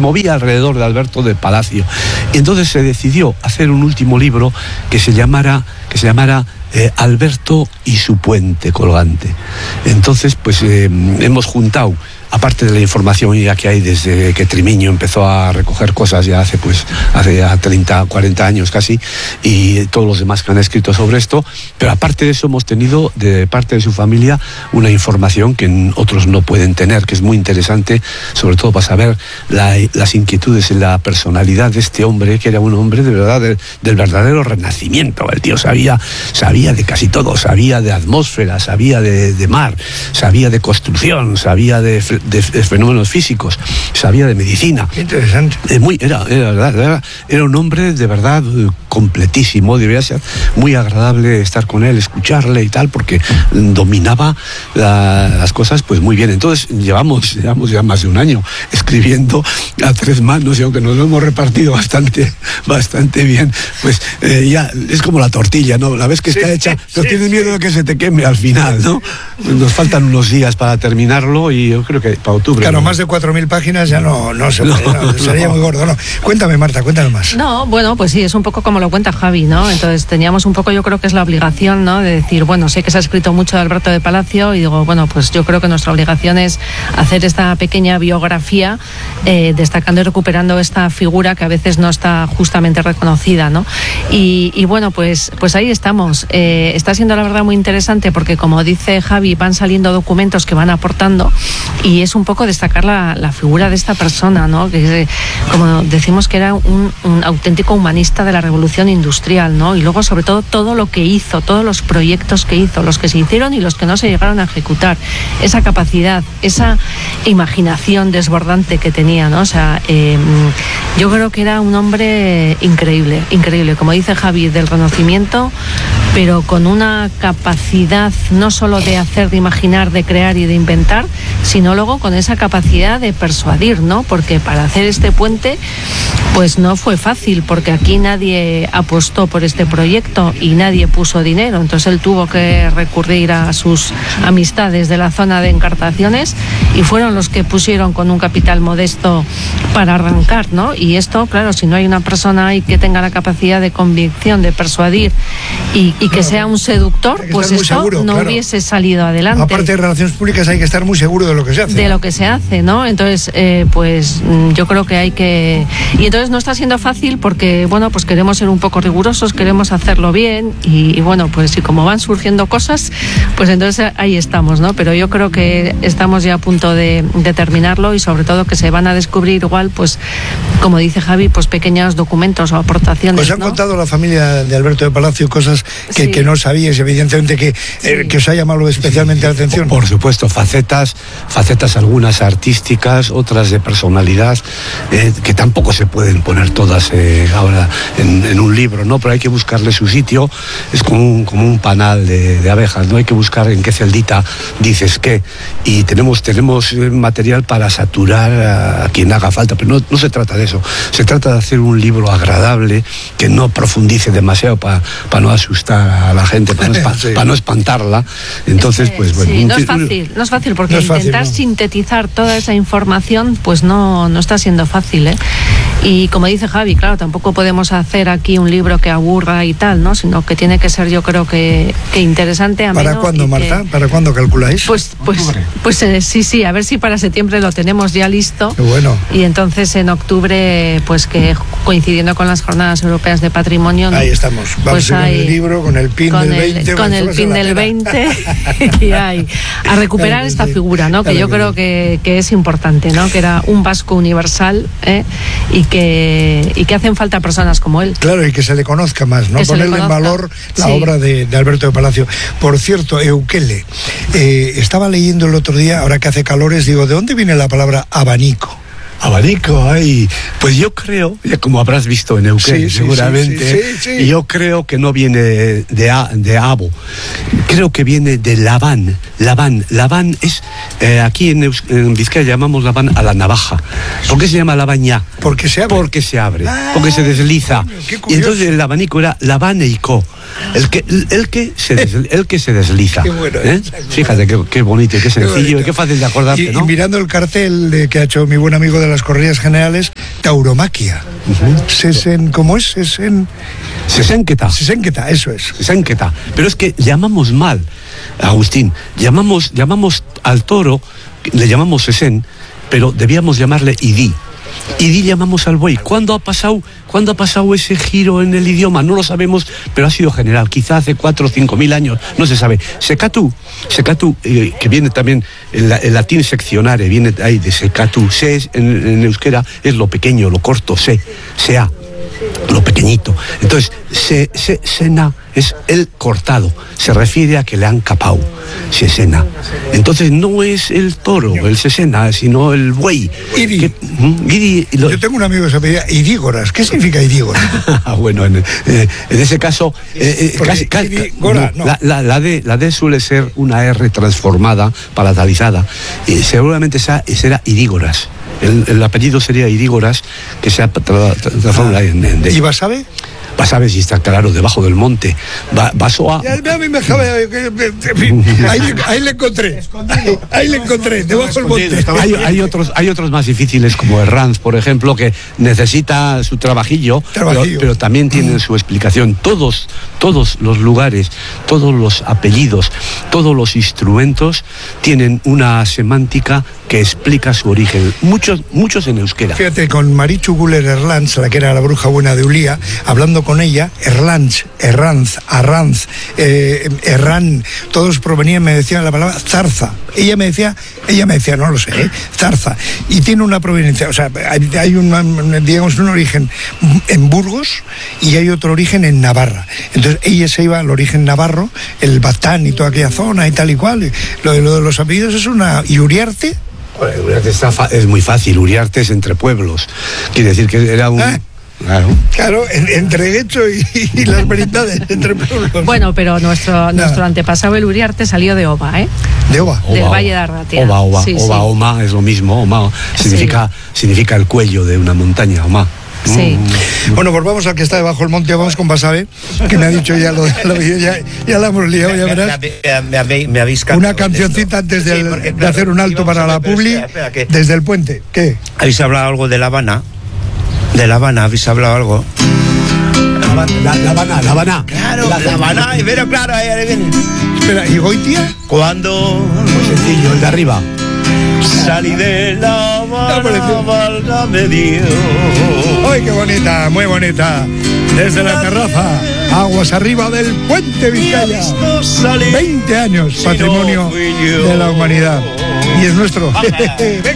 movía alrededor de Alberto del Palacio. Y entonces se decidió hacer un último libro que se llamara Alberto y su puente colgante. Entonces, pues hemos juntado, aparte de la información ya que hay desde que Trimiño empezó a recoger cosas ya hace ya 30, 40 años casi, y todos los demás que han escrito sobre esto, pero aparte de eso hemos tenido de parte de su familia una información que otros no pueden tener, que es muy interesante, sobre todo para saber las inquietudes y la personalidad de este hombre, que era un hombre de verdad del verdadero renacimiento. El tío sabía de casi todo, sabía de atmósfera, sabía de mar, sabía de construcción, sabía de fenómenos físicos, sabía de medicina. Qué interesante. Era un hombre de verdad completísimo, debería ser muy agradable estar con él, escucharle y tal, porque dominaba las cosas pues muy bien. Entonces llevamos ya más de un año escribiendo a tres manos, y aunque nos lo hemos repartido bastante bien, pues ya es como la tortilla, ¿no? La vez que está hecha, pero tienes miedo de que se te queme al final, ¿no? Nos faltan unos días para terminarlo, y yo creo que para octubre. Claro, más de 4.000 páginas ya no se puede, sería muy gordo, ¿no? Cuéntame, Marta, cuéntame más. No, bueno, pues sí, es un poco como lo cuenta Javi, ¿no? Entonces teníamos un poco, yo creo que es la obligación, ¿no? De decir, bueno, sé que se ha escrito mucho de Alberto de Palacio, y digo, bueno, pues yo creo que nuestra obligación es hacer esta pequeña biografía, destacando y recuperando esta figura que a veces no está justamente reconocida, ¿no? Y bueno, pues ahí estamos. Está siendo la verdad muy interesante, porque como dice Javi, van saliendo documentos que van aportando, y es un poco destacar la figura de esta persona, ¿no? Que como decimos, que era un auténtico humanista de la revolución industrial, ¿no? Y luego, sobre todo lo que hizo, todos los proyectos que hizo, los que se hicieron y los que no se llegaron a ejecutar, esa capacidad, esa imaginación desbordante que tenía, ¿no? O sea, yo creo que era un hombre increíble, como dice Javi, del Renacimiento, pero con una capacidad no solo de hacer, de imaginar, de crear y de inventar, sino luego con esa capacidad de persuadir, ¿no? Porque para hacer este puente, pues no fue fácil, porque aquí nadie apostó por este proyecto y nadie puso dinero. Entonces él tuvo que recurrir a sus amistades de la zona de Encartaciones, y fueron los que pusieron con un capital modesto para arrancar, ¿no? Y esto, claro, si no hay una persona ahí que tenga la capacidad de convicción, de persuadir y que sea un seductor, pues esto seguro, no hubiese salido adelante. Aparte de relaciones públicas, hay que estar muy seguro de lo que se hace. De lo que se hace, ¿no? Entonces, pues yo creo que hay que... Y entonces no está siendo fácil, porque, bueno, pues queremos ser un poco rigurosos, queremos hacerlo bien, y bueno, pues y como van surgiendo cosas, pues entonces ahí estamos, ¿no? Pero yo creo que estamos ya a punto de terminarlo, y sobre todo que se van a descubrir igual, pues, como dice Javi, pues pequeños documentos o aportaciones. Pues han contado la familia de Alberto de Palacio cosas que no sabíais, evidentemente, que os ha llamado especialmente la atención. Por supuesto, facetas algunas artísticas, otras de personalidad, que tampoco se pueden poner todas ahora en un libro, ¿no? Pero hay que buscarle su sitio. Es como un panal de abejas, ¿no? Hay que buscar en qué celdita dices qué, y tenemos material para saturar a quien haga falta, pero no se trata de eso. Se trata de hacer un libro agradable, que no profundice demasiado para no asustar a la gente, para no espantarla. Entonces, pues bueno. Sí, no es fácil, porque intentar sintetizar toda esa información, pues no está siendo fácil, ¿eh? Y como dice Javi, claro, tampoco podemos hacer aquí un libro que aburra y tal, ¿no? Sino que tiene que ser, yo creo que interesante, ameno. ¿Para cuándo, Marta? ¿Para cuándo calculáis? Pues sí, a ver si para septiembre lo tenemos ya listo. Qué bueno. Y entonces en octubre, pues que coincidiendo con las Jornadas Europeas de Patrimonio, ¿no? Ahí estamos. Vamos con el libro, con el pin del 20. Con el pin del 20 y a recuperar esta figura, ¿no? Que yo creo que es importante, ¿no? Que era un vasco universal, y que hacen falta personas como él. Claro, y que se le conozca más, ¿no? Ponerle en valor la obra de Alberto de Palacio. Por cierto, Eukele, estaba leyendo el otro día, ahora que hace calores, digo, ¿de dónde viene la palabra abanico? Abanico, pues yo creo, ya como habrás visto en Eukele, seguramente, y yo creo que no viene de abo, creo que viene de Labán. Labán es, aquí en Vizcaya llamamos Labán a la navaja. ¿Por qué se llama Labán ya? Porque se abre. Porque se abre, porque se desliza. Y entonces el abanico era Labán Eiko. El que se desliza. Qué bueno, Fíjate qué bonito y qué sencillo y qué fácil de acordarte, ¿no? Y mirando el cartel que ha hecho mi buen amigo de las corridas generales, tauromaquia. ¿Cómo es? Sesénqueta, eso es. Sesénqueta. Pero es que llamamos mal, Agustín. Llamamos al toro, le llamamos sesén, pero debíamos llamarle idí. Idí llamamos al buey. ¿Cuándo ha pasado ese giro en el idioma? No lo sabemos, pero ha sido general. Quizá hace 4 o 5 mil años, no se sabe. Secatu, que viene también, el latín seccionare, viene ahí de secatu. Se en euskera es lo pequeño, lo corto, sea, lo pequeñito. Entonces, sena es el cortado. Se refiere a que le han capao. Sesena. Entonces no es el toro, el sesena, sino el buey. Yo tengo un amigo que se apellida Idígoras. ¿Qué significa Idígoras? Bueno, en ese caso, la D suele ser una R transformada, palatalizada, y seguramente será Idígoras. El apellido sería Idígoras, que se ha transformado en D. ¿Y Basabe? Basabe sí está claro, debajo del monte. Basoa. Ahí le encontré. Debajo del monte. Hay otros más difíciles, como Herranz, por ejemplo, que necesita su trabajillo. Pero también tienen su explicación. Todos los lugares, todos los apellidos, todos los instrumentos tienen una semántica que explica su origen. Muchos en euskera. Fíjate, con Marichu Guller Erlanz, la que era la bruja buena de Ulía, hablando con ella, Erlanz, Arranz, Erran, todos provenían, me decían la palabra zarza. Ella me decía, no lo sé, zarza. Y tiene una proveniencia, o sea, hay un origen en Burgos y hay otro origen en Navarra. Entonces ella se iba al origen navarro, el Batán y toda aquella zona y tal y cual. Lo de los apellidos es una... ¿Y Uriarte? Uriarte es muy fácil. Uriarte es entre pueblos. Quiere decir que era un... Claro, entre Guecho y las Veritades, entre pueblos. Bueno, pero nuestro antepasado, el Uriarte, salió de Oba, ¿eh? ¿De Oba? Del Valle de Arratia. Oma es lo mismo. Oma significa el cuello de una montaña, Oma. Sí. Bueno, volvamos al que está debajo del monte. Vamos con Basabe, que me ha dicho ya ya la hemos liado, ya verás. Me habéis cantado una cancioncita antes de hacer un alto para la publi, desde el puente. ¿Qué? ¿Habéis hablado algo de La Habana? ¿De La Habana habéis hablado algo? La Habana. Claro, La Habana, pero claro, ahí viene. Espera, ¿y Goitia? Cuando... Muy sencillo, el de arriba. Salí de La Habana, válgame Dios. ¡Ay, qué bonita, muy bonita! Desde la terraza, aguas arriba del puente Vizcaya. 20 años, patrimonio de la humanidad. Y es nuestro.